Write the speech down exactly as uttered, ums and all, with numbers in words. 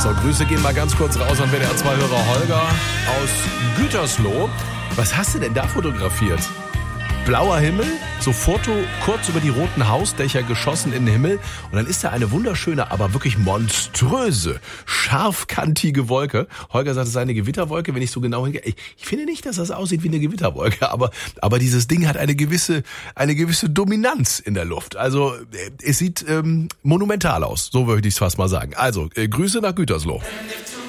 So, Grüße gehen mal ganz kurz raus an W D R zwei Hörer Holger aus Gütersloh. Was hast du denn da fotografiert? Blauer Himmel, so Foto kurz über die roten Hausdächer geschossen in den Himmel und dann ist da eine wunderschöne, aber wirklich monströse, scharfkantige Wolke. Holger sagt, es sei eine Gewitterwolke, wenn ich so genau hingehe. Ich, ich finde nicht, dass das aussieht wie eine Gewitterwolke, aber aber dieses Ding hat eine gewisse eine gewisse Dominanz in der Luft. Also es sieht ähm, monumental aus, so würde ich es fast mal sagen. Also äh, Grüße nach Gütersloh.